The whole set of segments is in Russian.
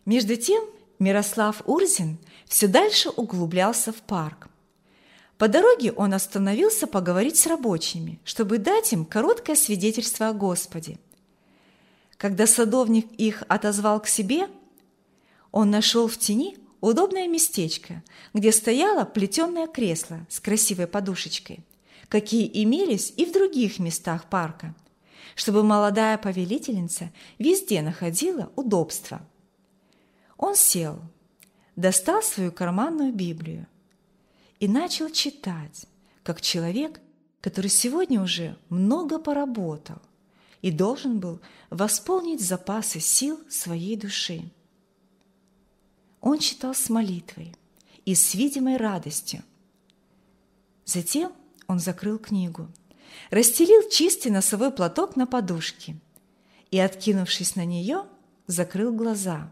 Между тем Мирослав Урзин все дальше углублялся в парк. По дороге он остановился поговорить с рабочими, чтобы дать им короткое свидетельство о Господе. Когда садовник их отозвал к себе, он нашел в тени удобное местечко, где стояло плетеное кресло с красивой подушечкой, какие имелись и в других местах парка, чтобы молодая повелительница везде находила удобство. Он сел, достал свою карманную Библию и начал читать, как человек, который сегодня уже много поработал и должен был восполнить запасы сил своей души. Он читал с молитвой и с видимой радостью. Затем он закрыл книгу, расстелил чистый носовой платок на подушке и, откинувшись на нее, закрыл глаза.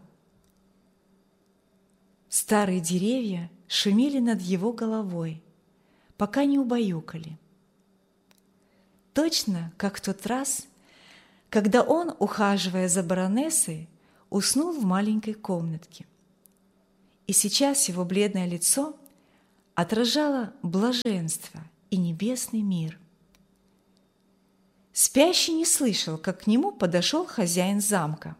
Старые деревья шумели над его головой, пока не убаюкали. Точно как в тот раз, когда он, ухаживая за баронессой, уснул в маленькой комнатке. И сейчас его бледное лицо отражало блаженство и небесный мир. Спящий не слышал, как к нему подошел хозяин замка.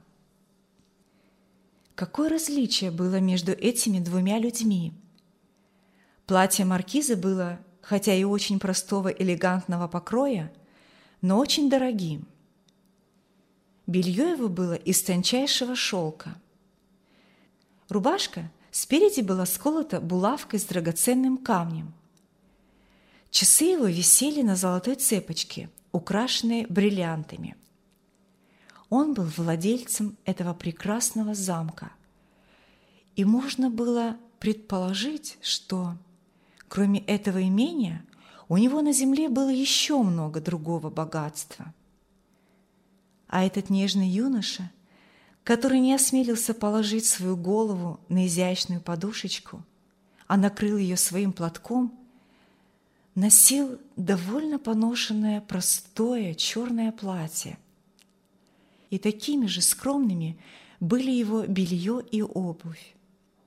Какое различие было между этими двумя людьми! Платье маркиза было, хотя и очень простого элегантного покроя, но очень дорогим. Белье его было из тончайшего шелка. Рубашка спереди была сколота булавкой с драгоценным камнем. Часы его висели на золотой цепочке, украшенной бриллиантами. Он был владельцем этого прекрасного замка, и можно было предположить, что, кроме этого имения, у него на земле было еще много другого богатства. А этот нежный юноша, который не осмелился положить свою голову на изящную подушечку, а накрыл ее своим платком, носил довольно поношенное простое черное платье. И такими же скромными были его белье и обувь.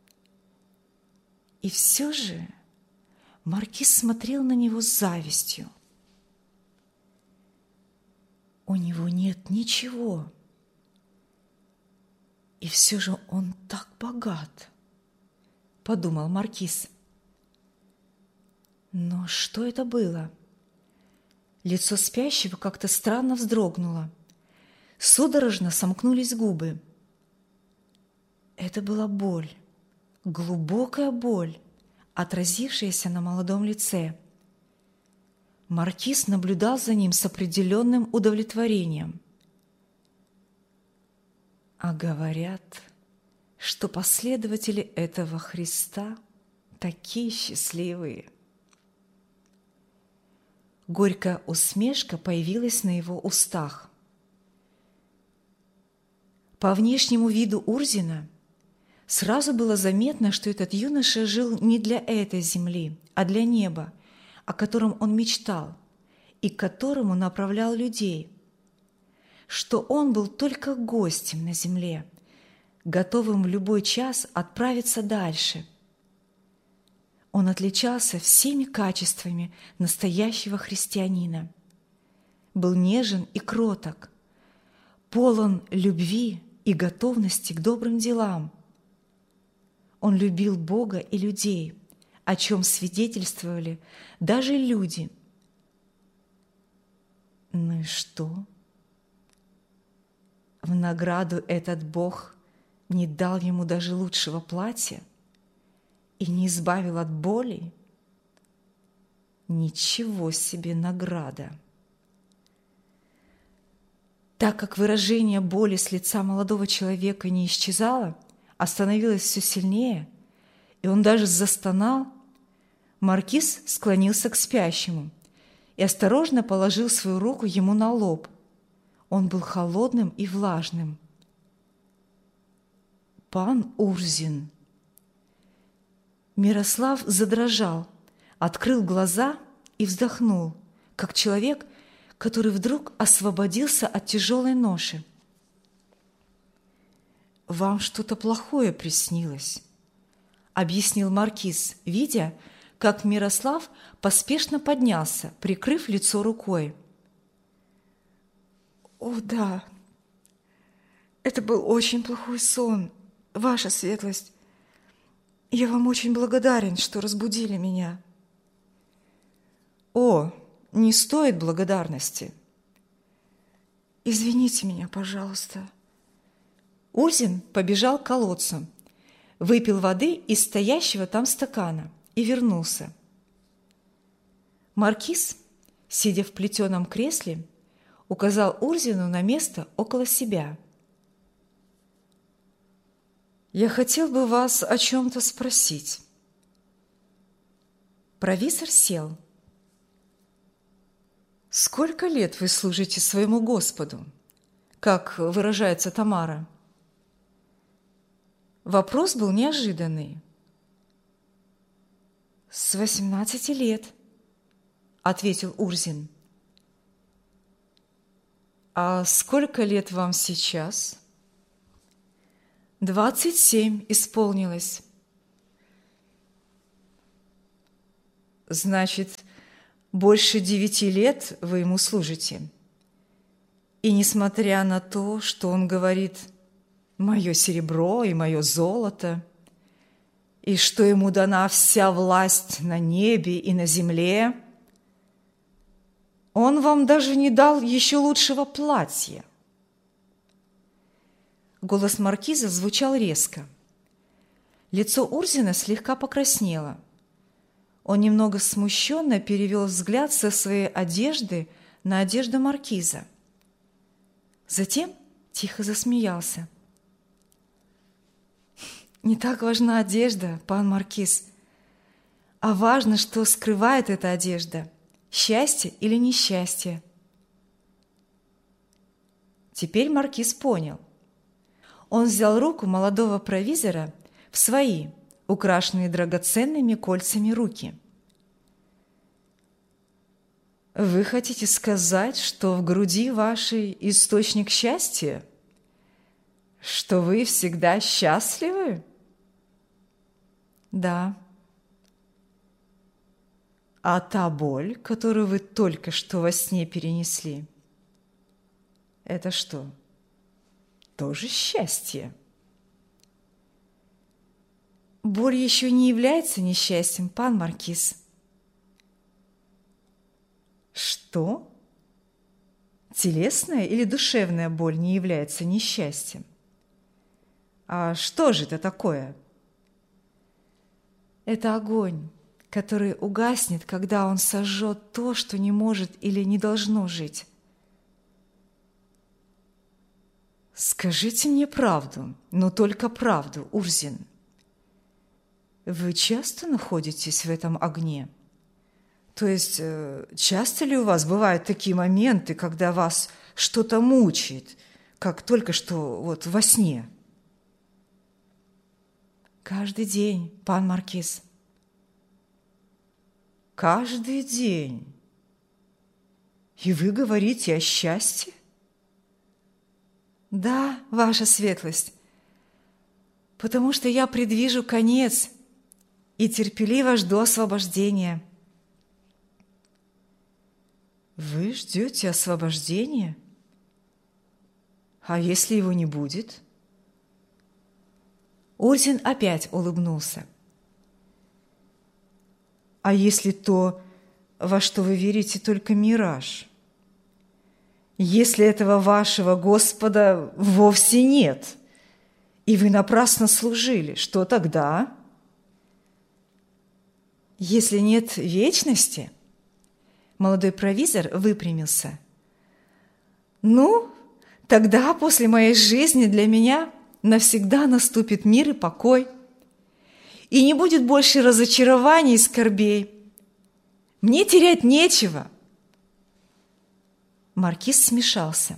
И все же маркиз смотрел на него с завистью. У него нет ничего, и все же он так богат, подумал маркиз. Но что это было? Лицо спящего как-то странно вздрогнуло. Судорожно сомкнулись губы. Это была боль, глубокая боль, отразившаяся на молодом лице. Маркиз наблюдал за ним с определенным удовлетворением. А говорят, что последователи этого Христа такие счастливые. Горькая усмешка появилась на его устах. По внешнему виду Урзина сразу было заметно, что этот юноша жил не для этой земли, а для неба, о котором он мечтал и к которому направлял людей, что он был только гостем на земле, готовым в любой час отправиться дальше. Он отличался всеми качествами настоящего христианина, был нежен и кроток, полон любви и готовности к добрым делам. Он любил Бога и людей, о чем свидетельствовали даже люди. Ну и что? В награду этот Бог не дал ему даже лучшего платья и не избавил от боли? Ничего себе награда! Так как выражение боли с лица молодого человека не исчезало, а становилось все сильнее, и он даже застонал, маркиз склонился к спящему и осторожно положил свою руку ему на лоб. Он был холодным и влажным. «Пан Урзин!» Мирослав задрожал, открыл глаза и вздохнул, как человек, который вдруг освободился от тяжелой ноши. вам что-то плохое приснилось», — объяснил маркиз, видя, как Мирослав поспешно поднялся, прикрыв лицо рукой. «О, да, это был очень плохой сон, ваша светлость. Я вам очень благодарен, что разбудили меня». «О, не стоит благодарности». «Извините меня, пожалуйста». Урзин побежал к колодцу, выпил воды из стоящего там стакана и вернулся. Маркиз, сидя в плетеном кресле, указал Урзину на место около себя. «Я хотел бы вас о чем-то спросить». Провизор сел. «Сколько лет вы служите своему Господу?» как выражается Тамара. Вопрос был неожиданный. «С 18 лет», — ответил Урзин. «А сколько лет вам сейчас?» 27 исполнилось. «Значит, больше 9 лет вы ему служите. И несмотря на то, что он говорит «моё серебро и моё золото», и что ему дана вся власть на небе и на земле, он вам даже не дал еще лучшего платья». Голос маркиза звучал резко. Лицо Урзина слегка покраснело. Он немного смущенно перевел взгляд со своей одежды на одежду маркиза. Затем тихо засмеялся. «Не так важна одежда, пан маркиз, а важно, что скрывает эта одежда, счастье или несчастье». Теперь маркиз понял. Он взял руку молодого провизора в свои, украшенные драгоценными кольцами руки. «Вы хотите сказать, что в груди вашей источник счастья? Что вы всегда счастливы?» «Да». «А та боль, которую вы только что во сне перенесли, это что, тоже счастье?» «Боль еще не является несчастьем, пан маркиз». «Что? Телесная или душевная боль не является несчастьем? А что же это такое?» «Это огонь, который угаснет, когда он сожжет то, что не может или не должно жить». «Скажите мне правду, но только правду, Урзин. Вы часто находитесь в этом огне? То есть, часто ли у вас бывают такие моменты, когда вас что-то мучает, как только что вот во сне?» «Каждый день, пан маркиз». «Каждый день? И вы говорите о счастье?» «Да, ваша светлость, потому что я предвижу конец и терпеливо жду освобождения». «Вы ждете освобождения? А если его не будет?» Урзин опять улыбнулся. «А если то, во что вы верите, только мираж? Если этого вашего Господа вовсе нет, и вы напрасно служили, что тогда? Если нет вечности?» Молодой провизор выпрямился. «Ну, тогда после моей жизни для меня навсегда наступит мир и покой, и не будет больше разочарований и скорбей. Мне терять нечего». Маркиз смешался.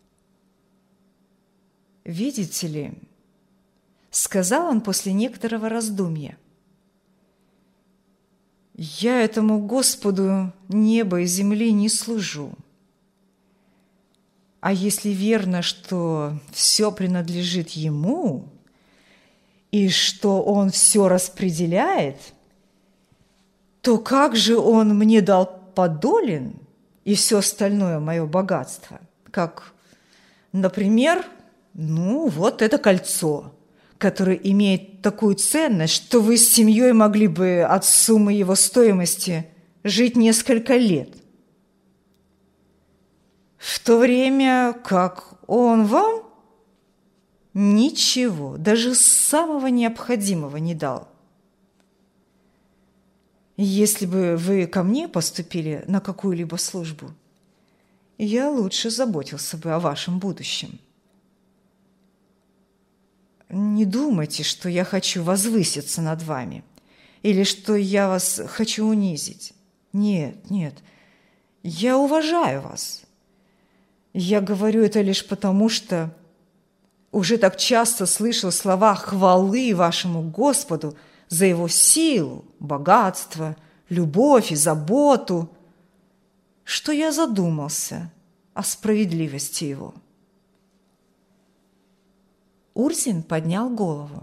«Видите ли, — сказал он после некоторого раздумья, — я этому Господу неба и земли не служу. А если верно, что все принадлежит ему, и что он все распределяет, то как же он мне дал подолен и все остальное мое богатство? Как, например, вот это кольцо, которое имеет такую ценность, что вы с семьей могли бы от суммы его стоимости жить несколько лет. В то время как он вам ничего, даже самого необходимого не дал. Если бы вы ко мне поступили на какую-либо службу, я лучше заботился бы о вашем будущем. Не думайте, что я хочу возвыситься над вами или что я вас хочу унизить. Нет, нет, я уважаю вас. Я говорю это лишь потому, что уже так часто слышал слова хвалы вашему Господу за Его силу, богатство, любовь и заботу, что я задумался о справедливости Его. Урзин поднял голову.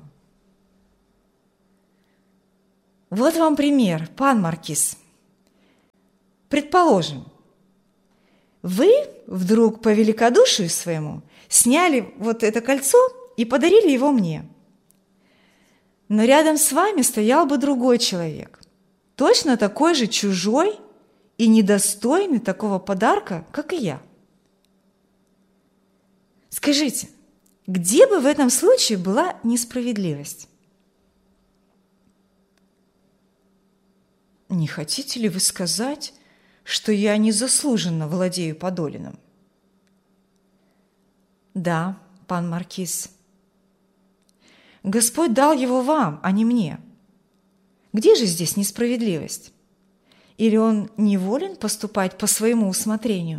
Вот вам пример, пан Маркиз. Предположим, вы вдруг по великодушию своему сняли вот это кольцо и подарили его мне. Но рядом с вами стоял бы другой человек, точно такой же чужой и недостойный такого подарка, как и я. Скажите, где бы в этом случае была несправедливость? Не хотите ли вы сказать, что я незаслуженно владею подоленным? Да, пан Маркиз. Господь дал его вам, а не мне. Где же здесь несправедливость? Или он не волен поступать по своему усмотрению?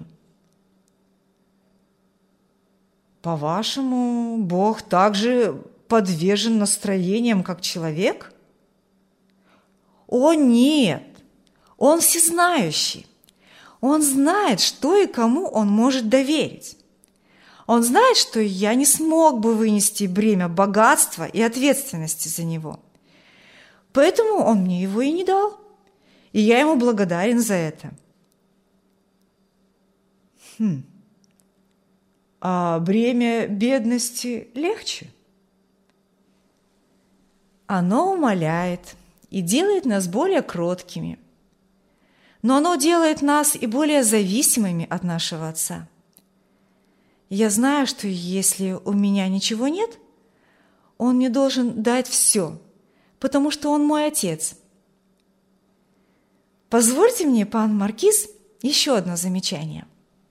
По-вашему, Бог также подвержен настроениям, как человек? О, нет! Он всезнающий. Он знает, что и кому он может доверить. Он знает, что я не смог бы вынести бремя богатства и ответственности за него. Поэтому он мне его и не дал. И я ему благодарен за это. А бремя бедности легче? Оно умаляет и делает нас более кроткими. Но оно делает нас и более зависимыми от нашего Отца. Я знаю, что если у меня ничего нет, Он мне должен дать все, потому что Он мой Отец. Позвольте мне, пан Маркиз, еще одно замечание.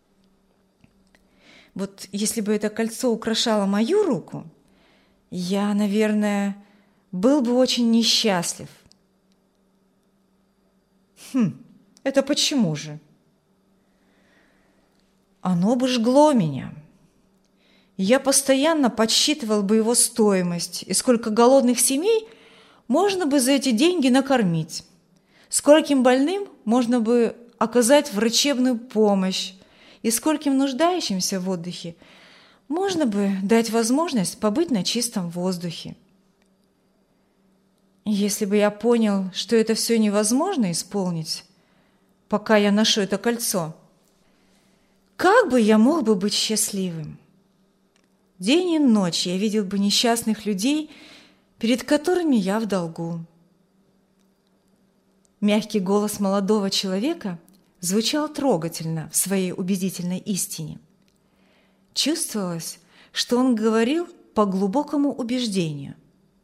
Вот если бы это кольцо украшало мою руку, я, наверное, был бы очень несчастлив. Это почему же? Оно бы жгло меня. Я постоянно подсчитывал бы его стоимость, и сколько голодных семей можно бы за эти деньги накормить, скольким больным можно бы оказать врачебную помощь, и скольким нуждающимся в отдыхе можно бы дать возможность побыть на чистом воздухе. Если бы я понял, что это все невозможно исполнить, пока я ношу это кольцо, как бы я мог бы быть счастливым? День и ночь я видел бы несчастных людей, перед которыми я в долгу. Мягкий голос молодого человека звучал трогательно в своей убедительной истине. Чувствовалось, что он говорил по глубокому убеждению.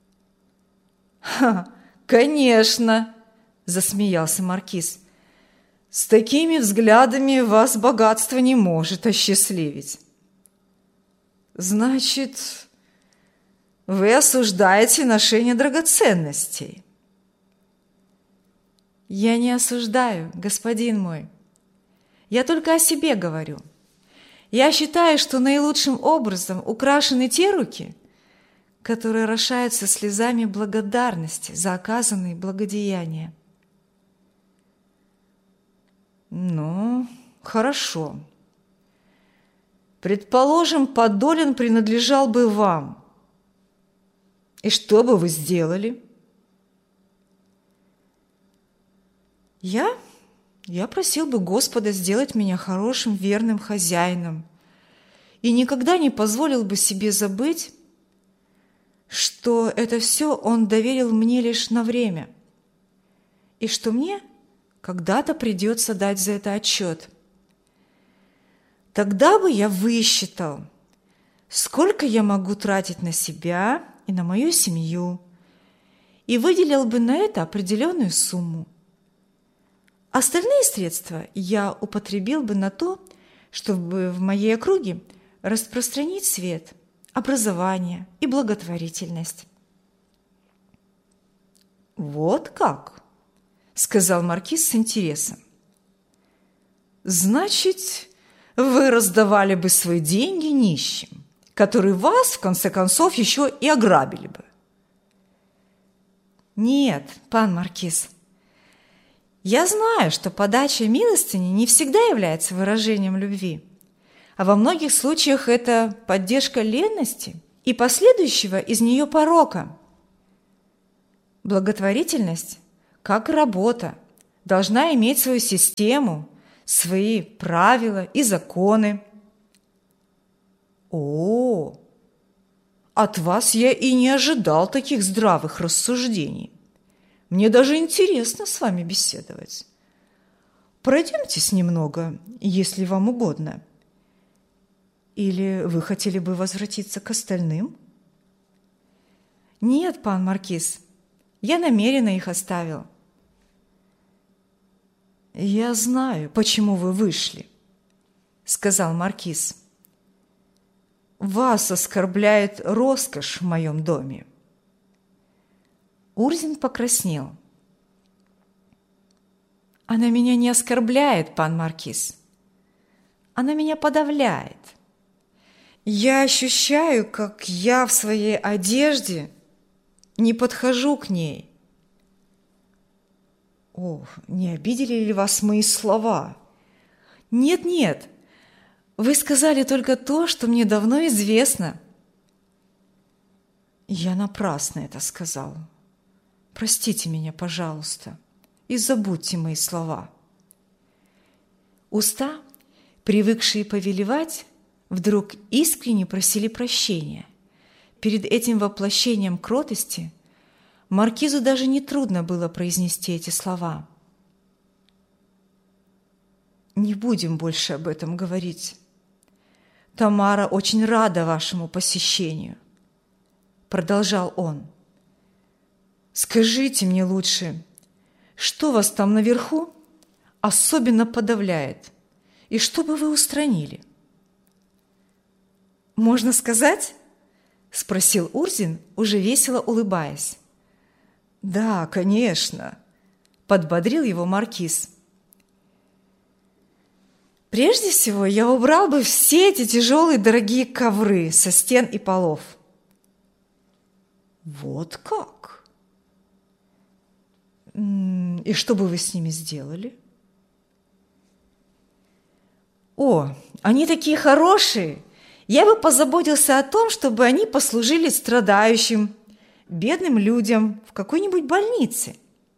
«Конечно!» – засмеялся Маркиз. «С такими взглядами вас богатство не может осчастливить». «Значит, вы осуждаете ношение драгоценностей?» «Я не осуждаю, господин мой. Я только о себе говорю. Я считаю, что наилучшим образом украшены те руки, которые орошаются слезами благодарности за оказанные благодеяния». «Ну, хорошо. Предположим, Подолин принадлежал бы вам. И что бы вы сделали? Я просил бы Господа сделать меня хорошим, верным хозяином и никогда не позволил бы себе забыть, что это все Он доверил мне лишь на время, и что мне когда-то придется дать за это отчет. Тогда бы я высчитал, сколько я могу тратить на себя и на мою семью, и выделил бы на это определенную сумму. Остальные средства я употребил бы на то, чтобы в моей округе распространить свет, образование и благотворительность. «Вот как?» – сказал маркиз с интересом. «Значит, вы раздавали бы свои деньги нищим, которые вас, в конце концов, еще и ограбили бы». «Нет, пан маркиз, я знаю, что подача милостыни не всегда является выражением любви, а во многих случаях это поддержка ленности и последующего из нее порока. Благотворительность, как и работа, должна иметь свою систему, свои правила и законы». «О, от вас я и не ожидал таких здравых рассуждений. Мне даже интересно с вами беседовать. Пройдемтесь немного, если вам угодно. Или вы хотели бы возвратиться к остальным?» «Нет, пан маркиз, я намеренно их оставил». «Я знаю, почему вы вышли», — сказал маркиз. «Вас оскорбляет роскошь в моем доме». Урзин покраснел. «Она меня не оскорбляет, пан маркиз. Она меня подавляет. Я ощущаю, как я в своей одежде не подхожу к ней». «О, не обидели ли вас мои слова?» «Нет, вы сказали только то, что мне давно известно». «Я напрасно это сказал. Простите меня, пожалуйста, и забудьте мои слова». Уста, привыкшие повелевать, вдруг искренне просили прощения. Перед этим воплощением кротости маркизу даже нетрудно было произнести эти слова. «Не будем больше об этом говорить. Тамара очень рада вашему посещению», – продолжал он. «Скажите мне лучше, что вас там наверху особенно подавляет, и что бы вы устранили?» «Можно сказать?» – спросил Урзин, уже весело улыбаясь. «Да, конечно», – подбодрил его маркиз. «Прежде всего, я убрал бы все эти тяжелые дорогие ковры со стен и полов». «Вот как? И что бы вы с ними сделали?» «О, они такие хорошие! Я бы позаботился о том, чтобы они послужили страдающим, бедным людям в какой-нибудь больнице».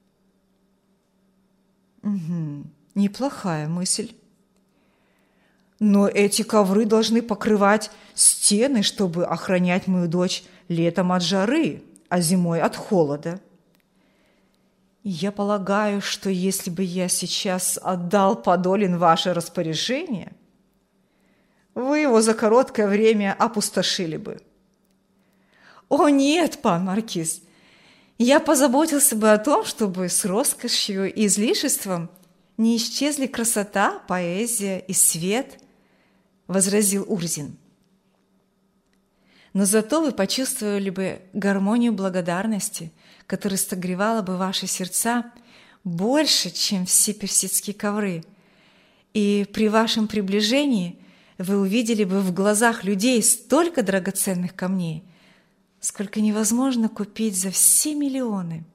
«Угу, неплохая мысль. Но эти ковры должны покрывать стены, чтобы охранять мою дочь летом от жары, а зимой от холода. И я полагаю, что если бы я сейчас отдал Подолин в ваше распоряжение, вы его за короткое время опустошили бы». «О нет, пан маркиз, я позаботился бы о том, чтобы с роскошью и излишеством не исчезли красота, поэзия и свет», – возразил Урзин. «Но зато вы почувствовали бы гармонию благодарности, которая согревала бы ваши сердца больше, чем все персидские ковры. И при вашем приближении вы увидели бы в глазах людей столько драгоценных камней, сколько невозможно купить за все миллионы».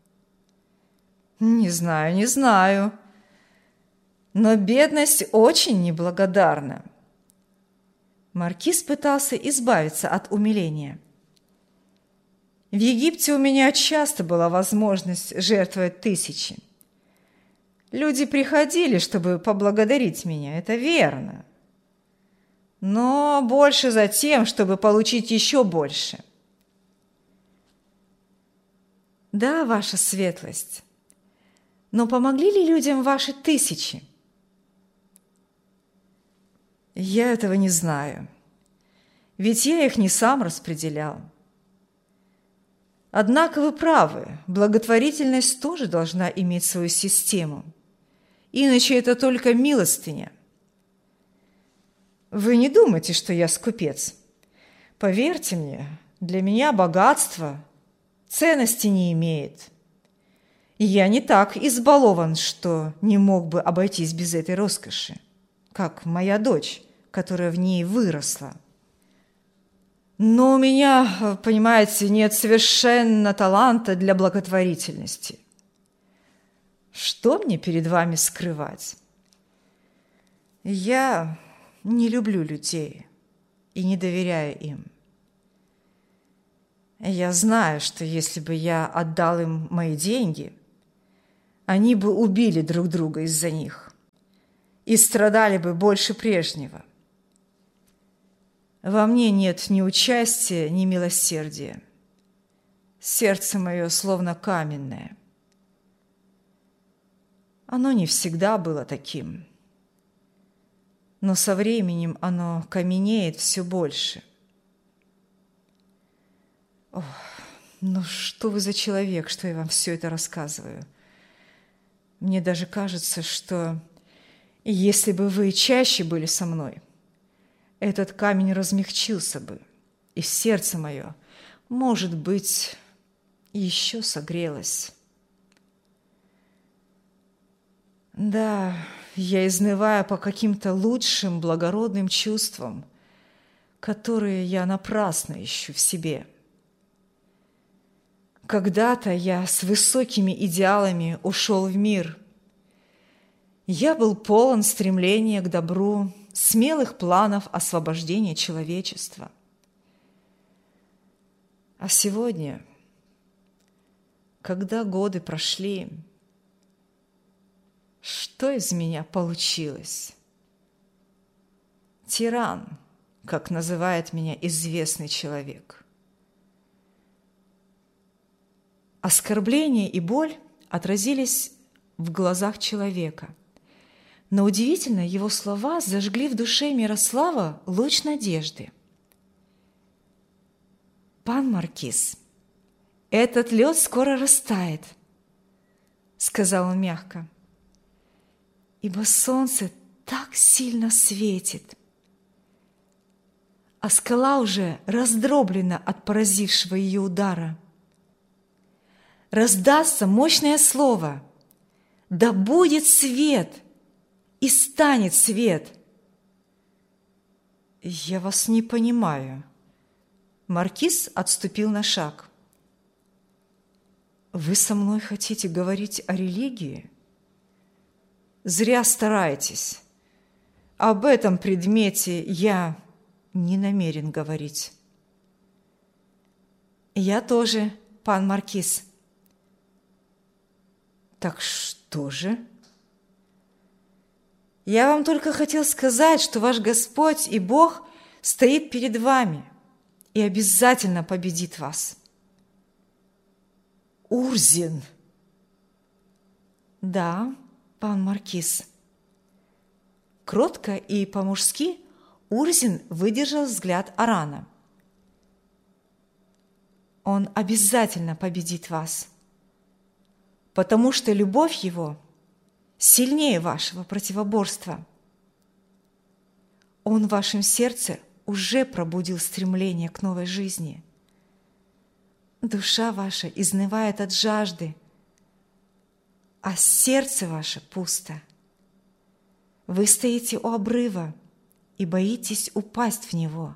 Не знаю, но бедность очень неблагодарна. Маркиз пытался избавиться от умиления. В Египте у меня часто была возможность жертвовать тысячи. Люди приходили, чтобы поблагодарить меня, это верно. Но больше за тем, чтобы получить еще больше. Да, ваша светлость. Но помогли ли людям ваши тысячи? Я этого не знаю, ведь я их не сам распределял. Однако вы правы, благотворительность тоже должна иметь свою систему, иначе это только милостыня. Вы не думайте, что я скупец. Поверьте мне, для меня богатство ценности не имеет. И я не так избалован, что не мог бы обойтись без этой роскоши, как моя дочь, которая в ней выросла. Но у меня, понимаете, нет совершенно таланта для благотворительности. Что мне перед вами скрывать? Я не люблю людей и не доверяю им. Я знаю, что если бы я отдал им мои деньги, они бы убили друг друга из-за них и страдали бы больше прежнего. Во мне нет ни участия, ни милосердия. Сердце мое словно каменное. Оно не всегда было таким, но со временем оно каменеет все больше. Ох, ну что вы за человек, что я вам все это рассказываю? Мне даже кажется, что если бы вы чаще были со мной, этот камень размягчился бы, и сердце мое, может быть, еще согрелось. Да, я изнываю по каким-то лучшим благородным чувствам, которые я напрасно ищу в себе. Когда-то я с высокими идеалами ушел в мир. Я был полон стремления к добру, смелых планов освобождения человечества. А сегодня, когда годы прошли, что из меня получилось? Тиран, как называет меня известный человек. Оскорбление и боль отразились в глазах человека. Но удивительно, его слова зажгли в душе Мирослава луч надежды. «Пан Маркиз, этот лед скоро растает», — сказал он мягко, «ибо солнце так сильно светит, а скала уже раздроблена от поразившего ее удара. Раздастся мощное слово: да будет свет, и станет свет». «Я вас не понимаю». Маркиз отступил на шаг. «Вы со мной хотите говорить о религии? Зря стараетесь. Об этом предмете я не намерен говорить». «Я тоже, пан Маркиз». «Так что же?» «Я вам только хотел сказать, что ваш Господь и Бог стоит перед вами и обязательно победит вас». «Урзин!» «Да, пан Маркиз». Кротко и по-мужски Урзин выдержал взгляд Арана. «Он обязательно победит вас, потому что любовь его сильнее вашего противоборства. Он в вашем сердце уже пробудил стремление к новой жизни. Душа ваша изнывает от жажды, а сердце ваше пусто. Вы стоите у обрыва и боитесь упасть в него.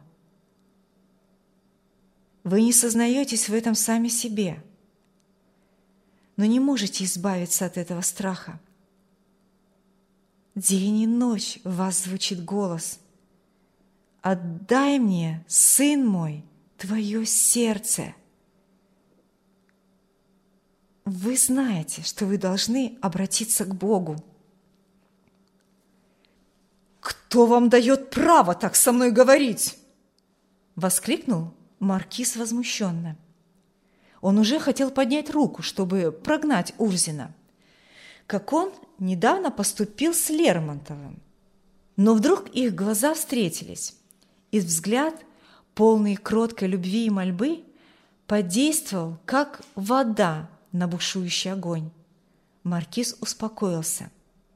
Вы не сознаетесь в этом сами себе, но не можете избавиться от этого страха. День и ночь в вас звучит голос: отдай мне, сын мой, твое сердце. Вы знаете, что вы должны обратиться к Богу. «Кто вам дает право так со мной говорить?» – воскликнул маркиз возмущенно. Он уже хотел поднять руку, чтобы прогнать Урзина, как он недавно поступил с Лермонтовым. Но вдруг их глаза встретились, и взгляд, полный кроткой любви и мольбы, подействовал, как вода на бушующий огонь. Маркиз успокоился.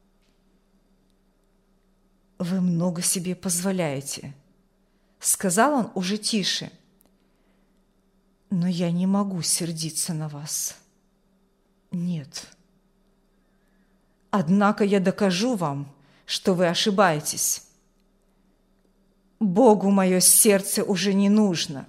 «Вы много себе позволяете», – сказал он уже тише. «Но я не могу сердиться на вас. Нет. Однако я докажу вам, что вы ошибаетесь. Богу мое сердце уже не нужно.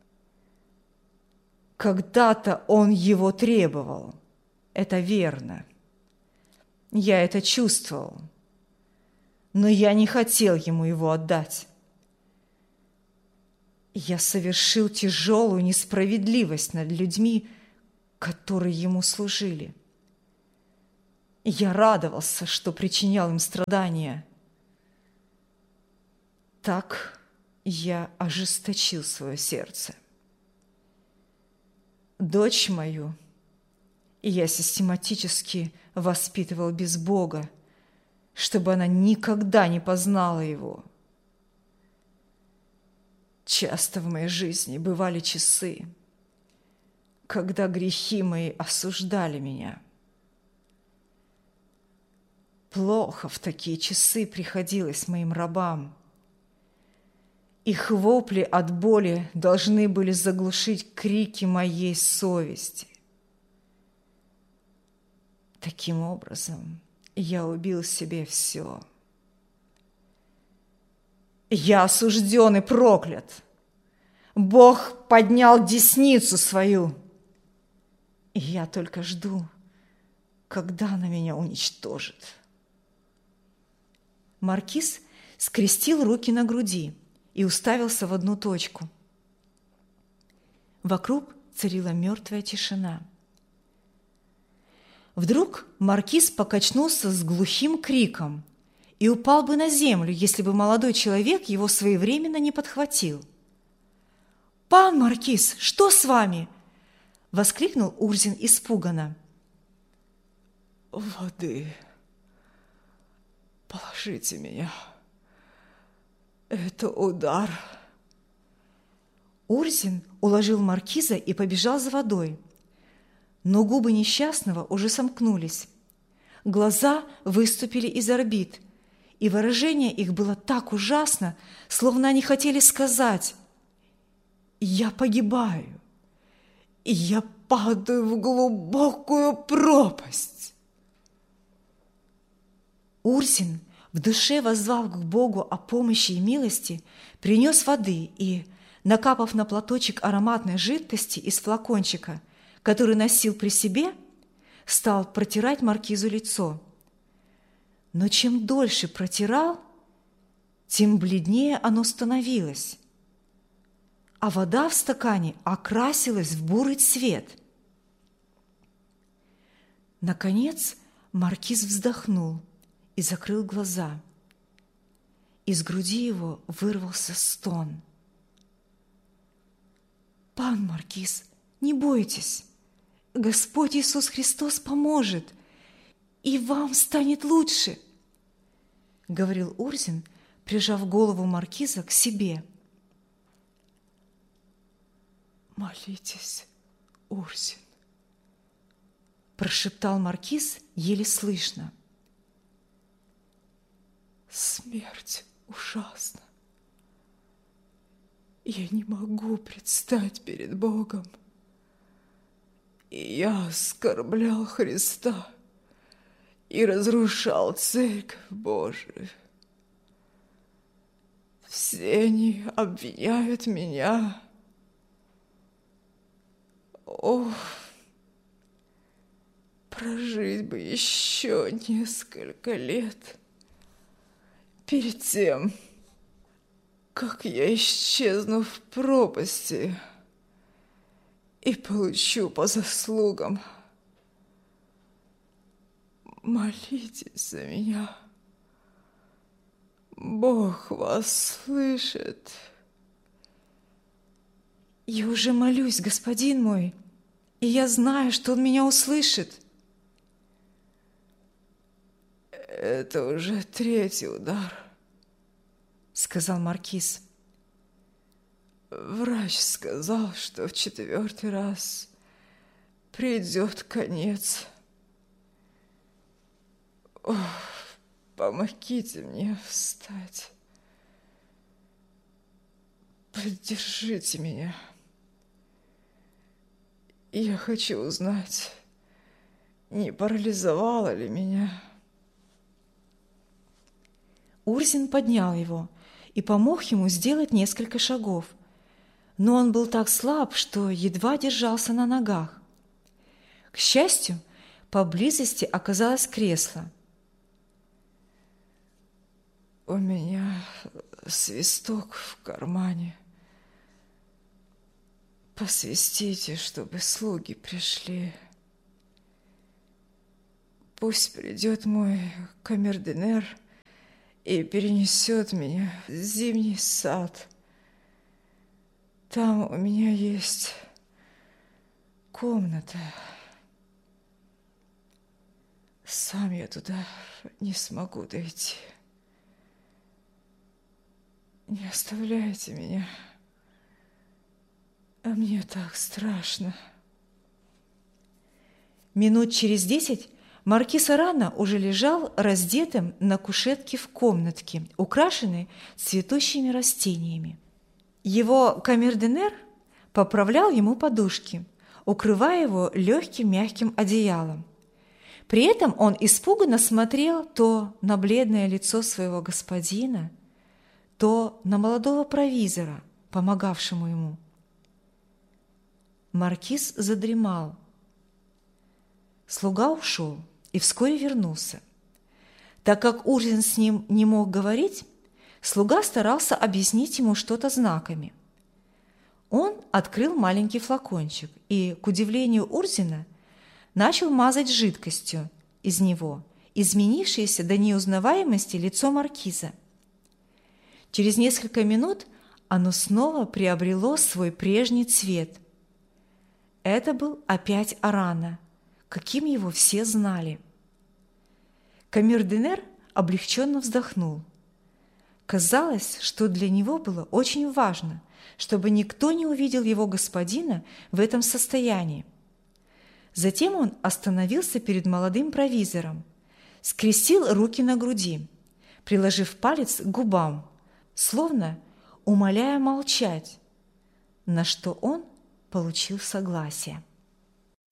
Когда-то Он его требовал, это верно. Я это чувствовал, но я не хотел ему его отдать. Я совершил тяжелую несправедливость над людьми, которые ему служили. Я радовался, что причинял им страдания. Так я ожесточил свое сердце. Дочь мою я систематически воспитывал без Бога, чтобы она никогда не познала Его. Часто в моей жизни бывали часы, когда грехи мои осуждали меня. Плохо в такие часы приходилось моим рабам. Их вопли от боли должны были заглушить крики моей совести. Таким образом, я убил себе все. Я осужден и проклят. Бог поднял десницу свою, и я только жду, когда она меня уничтожит. Маркиз скрестил руки на груди и уставился в одну точку. Вокруг царила мертвая тишина. Вдруг маркиз покачнулся с глухим криком и упал бы на землю, если бы молодой человек его своевременно не подхватил. «Пан маркиз, что с вами?» – воскликнул Урзин испуганно. «Воды. Положите меня. Это удар». Урзин уложил маркиза и побежал за водой. Но губы несчастного уже сомкнулись. Глаза выступили из орбит, и выражение их было так ужасно, словно они хотели сказать: «Я погибаю, и я падаю в глубокую пропасть». Урзин, в душе воззвав к Богу о помощи и милости, принес воды и, накапав на платочек ароматной жидкости из флакончика, который носил при себе, стал протирать маркизу лицо. Но чем дольше протирал, тем бледнее оно становилось, а вода в стакане окрасилась в бурый цвет. Наконец маркиз вздохнул и закрыл глаза. Из груди его вырвался стон. «Пан маркиз, не бойтесь, Господь Иисус Христос поможет, и вам станет лучше», — говорил Урзин, прижав голову маркиза к себе. «Молитесь, Урзин», — прошептал маркиз еле слышно. «Смерть ужасна. Я не могу предстать перед Богом. И я оскорблял Христа и разрушал Церковь Божию. Все они обвиняют меня. Ох, прожить бы еще несколько лет перед тем, как я исчезну в пропасти и получу по заслугам. Молитесь за меня. Бог вас слышит. Я уже молюсь, господин мой, и я знаю, что Он меня услышит. Это уже 3-й удар, сказал маркиз. Врач сказал, что в 4-й раз придет конец. Ох, помогите мне встать. Поддержите меня. Я хочу узнать, не парализовало ли меня. Урзин поднял его и помог ему сделать несколько шагов, но он был так слаб, что едва держался на ногах. К счастью, поблизости оказалось кресло. У меня свисток в кармане. Посвистите, чтобы слуги пришли. Пусть придет мой камердинер и перенесет меня в зимний сад. Там у меня есть комната. Сам я туда не смогу дойти. Не оставляйте меня. А мне так страшно. Минут через 10 маркиз Арана уже лежал раздетым на кушетке в комнатке, украшенной цветущими растениями. Его камердинер поправлял ему подушки, укрывая его легким мягким одеялом. При этом он испуганно смотрел то на бледное лицо своего господина, то на молодого провизора, помогавшему ему. Маркиз задремал. Слуга ушел и вскоре вернулся. Так как Урзин с ним не мог говорить, слуга старался объяснить ему что-то знаками. Он открыл маленький флакончик и, к удивлению Урзина, начал мазать жидкостью из него изменившееся до неузнаваемости лицо маркиза. Через несколько минут оно снова приобрело свой прежний цвет. Это был опять Арана, каким его все знали. Камердинер облегченно вздохнул. Казалось, что для него было очень важно, чтобы никто не увидел его господина в этом состоянии. Затем он остановился перед молодым провизором, скрестил руки на груди, приложив палец к губам, словно умоляя молчать, на что он получил согласие.